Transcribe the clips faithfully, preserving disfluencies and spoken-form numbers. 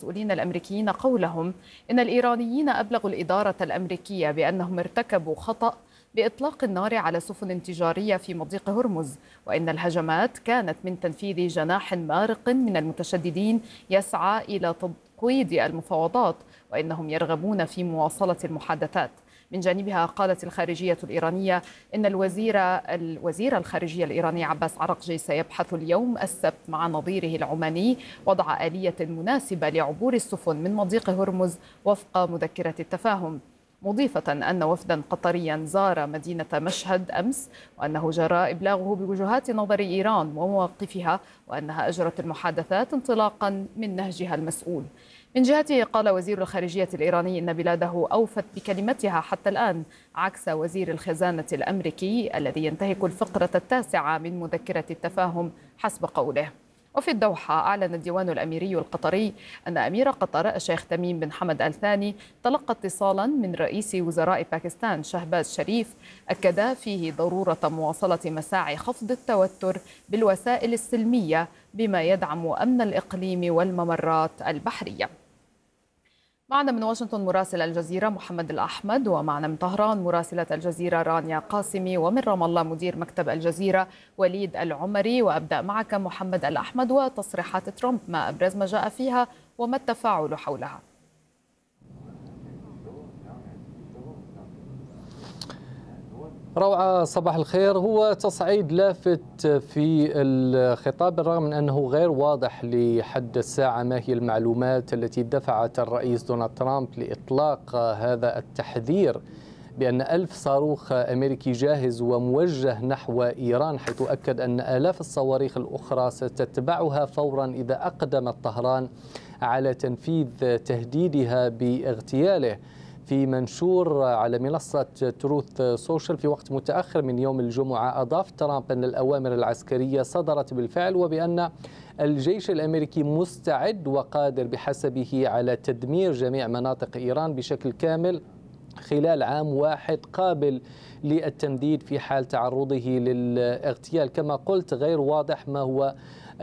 المسؤولين الأمريكيين قولهم إن الإيرانيين أبلغوا الإدارة الأمريكية بأنهم ارتكبوا خطأ بإطلاق النار على سفن تجارية في مضيق هرمز، وإن الهجمات كانت من تنفيذ جناح مارق من المتشددين يسعى إلى تقويض المفاوضات، وإنهم يرغبون في مواصلة المحادثات. من جانبها قالت الخارجية الإيرانية إن الوزير الوزير الخارجية الإيراني عباس عرقجي سيبحث اليوم السبت مع نظيره العماني وضع آلية مناسبة لعبور السفن من مضيق هرمز وفق مذكرة التفاهم، مضيفة أن وفدا قطريا زار مدينة مشهد أمس وأنه جرى إبلاغه بوجهات نظر إيران ومواقفها، وأنها أجرت المحادثات انطلاقا من نهجها المسؤول. من جهته قال وزير الخارجية الإيراني إن بلاده أوفت بكلمتها حتى الآن، عكس وزير الخزانة الأمريكي الذي ينتهك الفقرة التاسعة من مذكرة التفاهم حسب قوله. وفي الدوحة أعلن الديوان الأميري القطري أن أمير قطر الشيخ تميم بن حمد آل ثاني تلقى اتصالا من رئيس وزراء باكستان شهباز شريف أكد فيه ضرورة مواصلة مساعي خفض التوتر بالوسائل السلمية بما يدعم أمن الإقليم والممرات البحرية. معنا من واشنطن مراسل الجزيرة محمد الأحمد، ومعنا من طهران مراسلة الجزيرة رانيا قاسمي، ومن رام الله مدير مكتب الجزيرة وليد العمري. وأبدأ معك محمد الأحمد، وتصريحات ترامب ما أبرز ما جاء فيها وما التفاعل حولها؟ روعة، صباح الخير. هو تصعيد لافت في الخطاب بالرغم من أنه غير واضح لحد الساعة ما هي المعلومات التي دفعت الرئيس دونالد ترامب لإطلاق هذا التحذير بأن ألف صاروخ أمريكي جاهز وموجه نحو إيران، حيث أكد أن آلاف الصواريخ الأخرى ستتبعها فورا إذا أقدمت طهران على تنفيذ تهديدها باغتياله. في منشور على منصة تروث سوشيال في وقت متأخر من يوم الجمعة، أضاف ترامب أن الأوامر العسكرية صدرت بالفعل، وبأن الجيش الأمريكي مستعد وقادر بحسبه على تدمير جميع مناطق إيران بشكل كامل خلال عام واحد، قابل للتمديد في حال تعرضه للاغتيال. كما قلت غير واضح ما هو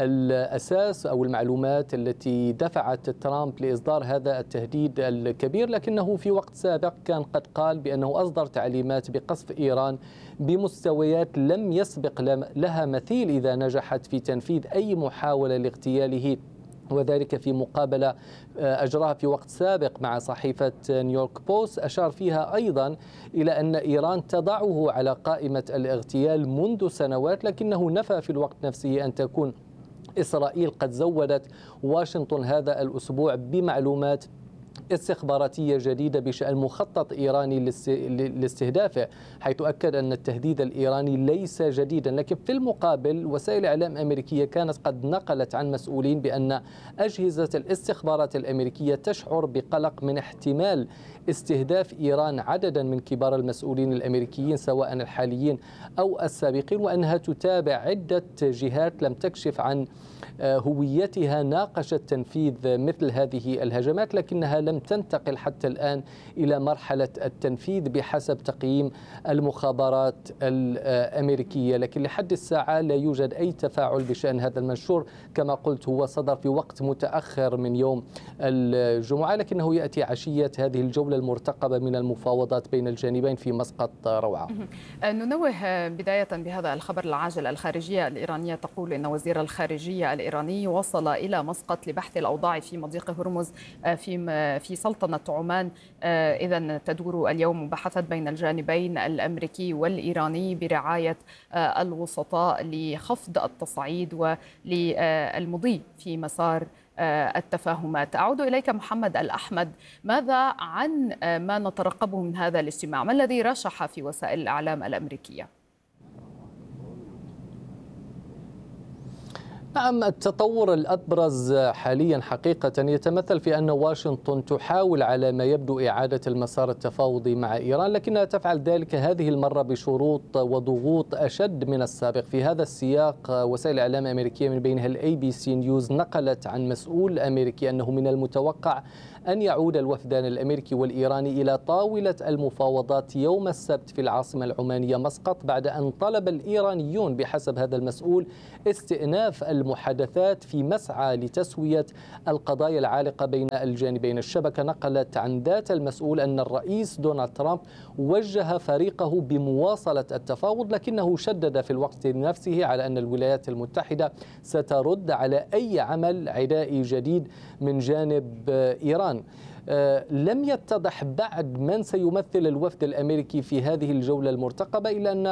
الأساس أو المعلومات التي دفعت ترامب لإصدار هذا التهديد الكبير، لكنه في وقت سابق كان قد قال بأنه أصدر تعليمات بقصف إيران بمستويات لم يسبق لها مثيل إذا نجحت في تنفيذ أي محاولة لاغتياله، وذلك في مقابلة أجراها في وقت سابق مع صحيفة نيويورك بوست، أشار فيها أيضا إلى أن إيران تضعه على قائمة الاغتيال منذ سنوات، لكنه نفى في الوقت نفسه أن تكون إسرائيل قد زودت واشنطن هذا الأسبوع بمعلومات استخباراتية جديدة بشأن مخطط إيراني لاستهدافه، حيث أكد أن التهديد الإيراني ليس جديدا. لكن في المقابل وسائل إعلام أمريكية كانت قد نقلت عن مسؤولين بأن أجهزة الاستخبارات الأمريكية تشعر بقلق من احتمال استهداف إيران عددا من كبار المسؤولين الأمريكيين سواء الحاليين أو السابقين، وأنها تتابع عدة جهات لم تكشف عن هويتها ناقشت تنفيذ مثل هذه الهجمات، لكنها لم تنتقل حتى الآن إلى مرحلة التنفيذ بحسب تقييم المخابرات الأمريكية. لكن لحد الساعة لا يوجد أي تفاعل بشأن هذا المنشور. كما قلت هو صدر في وقت متأخر من يوم الجمعة، لكنه يأتي عشية هذه الجولة المرتقبة من المفاوضات بين الجانبين في مسقط روعة. ننوه بداية بهذا الخبر العاجل. الخارجية الإيرانية تقول إن وزير الخارجية الإيراني وصل إلى مسقط لبحث الأوضاع في مضيق هرمز في في سلطنة عمان. إذن تدور اليوم مباحثات بين الجانبين الأمريكي والإيراني برعاية الوسطاء لخفض التصعيد وللمضي في مسار التفاهمات. أعود إليك محمد الأحمد، ماذا عن ما نترقبه من هذا الاجتماع؟ ما الذي رشح في وسائل الإعلام الأمريكية؟ نعم، التطور الأبرز حاليا حقيقة يتمثل في أن واشنطن تحاول على ما يبدو إعادة المسار التفاوضي مع إيران، لكنها تفعل ذلك هذه المرة بشروط وضغوط أشد من السابق. في هذا السياق وسائل الإعلام الأمريكية من بينها الأي بي سي نيوز نقلت عن مسؤول أمريكي أنه من المتوقع أن يعود الوفدان الأمريكي والإيراني إلى طاولة المفاوضات يوم السبت في العاصمة العمانية مسقط، بعد أن طلب الإيرانيون بحسب هذا المسؤول استئناف المحادثات في مسعى لتسوية القضايا العالقة بين الجانبين. الشبكة نقلت عن ذات المسؤول أن الرئيس دونالد ترامب وجه فريقه بمواصلة التفاوض، لكنه شدد في الوقت نفسه على أن الولايات المتحدة سترد على أي عمل عدائي جديد من جانب إيران. لم يتضح بعد من سيمثل الوفد الأمريكي في هذه الجولة المرتقبة، إلا أن